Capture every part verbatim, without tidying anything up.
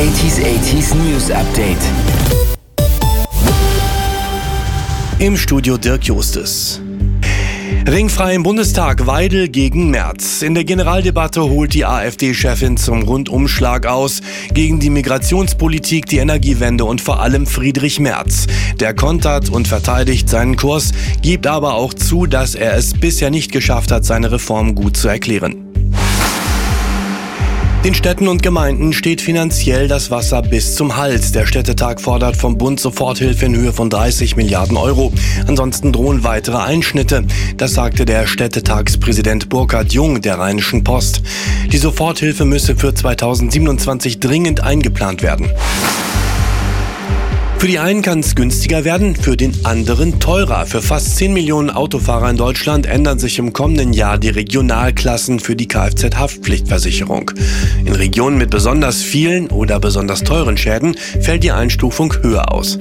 achtziger achtziger News Update. Im Studio Dirk Justus. Ringfrei im Bundestag, Weidel gegen Merz. In der Generaldebatte holt die AfD-Chefin zum Rundumschlag aus gegen die Migrationspolitik, die Energiewende und vor allem Friedrich Merz. Der kontert und verteidigt seinen Kurs, gibt aber auch zu, dass er es bisher nicht geschafft hat, seine Reform gut zu erklären. Den Städten und Gemeinden steht finanziell das Wasser bis zum Hals. Der Städtetag fordert vom Bund Soforthilfe in Höhe von dreißig Milliarden Euro. Ansonsten drohen weitere Einschnitte. Das sagte der Städtetagspräsident Burkhard Jung der Rheinischen Post. Die Soforthilfe müsse für zweitausendsiebenundzwanzig dringend eingeplant werden. Für die einen kann es günstiger werden, für den anderen teurer. Für fast zehn Millionen Autofahrer in Deutschland ändern sich im kommenden Jahr die Regionalklassen für die Kfz-Haftpflichtversicherung. In Regionen mit besonders vielen oder besonders teuren Schäden fällt die Einstufung höher aus.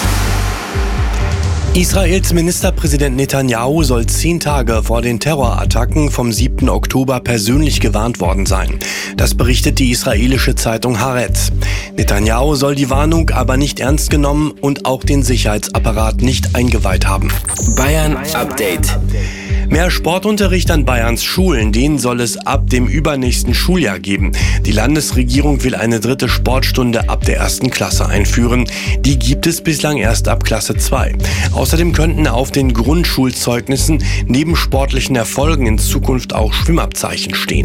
Israels Ministerpräsident Netanyahu soll zehn Tage vor den Terrorattacken vom siebten Oktober persönlich gewarnt worden sein. Das berichtet die israelische Zeitung Haaretz. Netanyahu soll die Warnung aber nicht ernst genommen und auch den Sicherheitsapparat nicht eingeweiht haben. Bayern Update. Mehr Sportunterricht an Bayerns Schulen, den soll es ab dem übernächsten Schuljahr geben. Die Landesregierung will eine dritte Sportstunde ab der ersten Klasse einführen. Die gibt es bislang erst ab Klasse zwei. Außerdem könnten auf den Grundschulzeugnissen neben sportlichen Erfolgen in Zukunft auch Schwimmabzeichen stehen.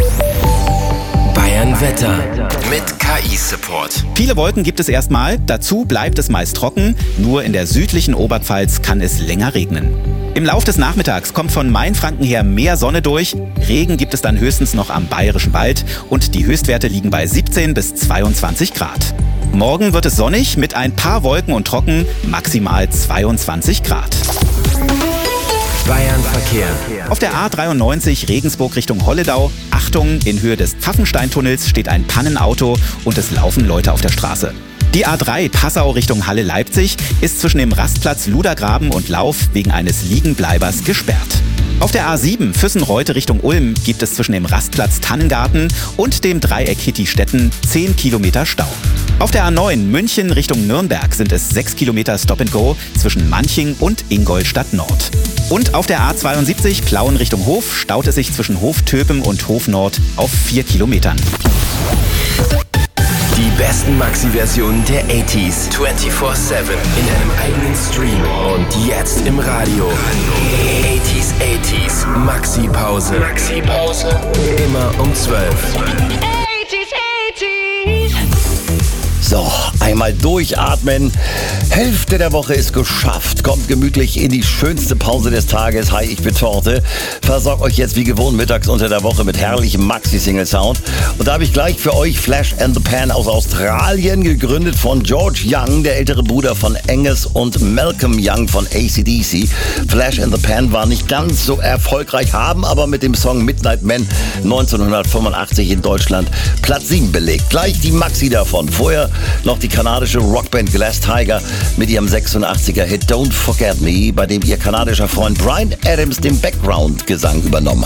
Bayern Wetter mit K I-Support. Viele Wolken gibt es erstmal, dazu bleibt es meist trocken. Nur in der südlichen Oberpfalz kann es länger regnen. Im Lauf des Nachmittags kommt von Mainfranken her mehr Sonne durch. Regen gibt es dann höchstens noch am Bayerischen Wald und die Höchstwerte liegen bei siebzehn bis zweiundzwanzig Grad. Morgen wird es sonnig mit ein paar Wolken und trocken, maximal zweiundzwanzig Grad. Bayern Verkehr. Auf der A dreiundneunzig Regensburg Richtung Holledau. Achtung, in Höhe des Pfaffensteintunnels steht ein Pannenauto und es laufen Leute auf der Straße. Die A drei Passau Richtung Halle-Leipzig ist zwischen dem Rastplatz Ludergraben und Lauf wegen eines Liegenbleibers gesperrt. Auf der A sieben Füssen-Reute Richtung Ulm gibt es zwischen dem Rastplatz Tannengarten und dem Dreieck Hittistetten zehn Kilometer Stau. Auf der A neun München Richtung Nürnberg sind es sechs Kilometer Stop-and-Go zwischen Manching und Ingolstadt Nord. Und auf der A zweiundsiebzig Plauen Richtung Hof staut es sich zwischen Hof-Töpen und Hof-Nord auf vier Kilometern. Die besten Maxi-Versionen der achtziger vierundzwanzig sieben in einem eigenen Stream und jetzt im Radio. achtziger achtziger Maxi-Pause. Maxi-Pause. Immer um zwölf. So, einmal durchatmen. Hälfte der Woche ist geschafft. Kommt gemütlich in die schönste Pause des Tages. Hi, ich bin Torte. Versorgt euch jetzt wie gewohnt mittags unter der Woche mit herrlichem Maxi-Single-Sound. Und da habe ich gleich für euch Flash and the Pan aus Australien, gegründet von George Young, der ältere Bruder von Angus und Malcolm Young von A C D C. Flash and the Pan war nicht ganz so erfolgreich, haben aber mit dem Song Midnight Man neunzehnhundertfünfundachtzig in Deutschland Platz sieben belegt. Gleich die Maxi davon. Vorher noch die kanadische Rockband Glass Tiger mit ihrem sechsundachtziger Hit Don't Forget Me, bei dem ihr kanadischer Freund Bryan Adams den Background-Gesang übernommen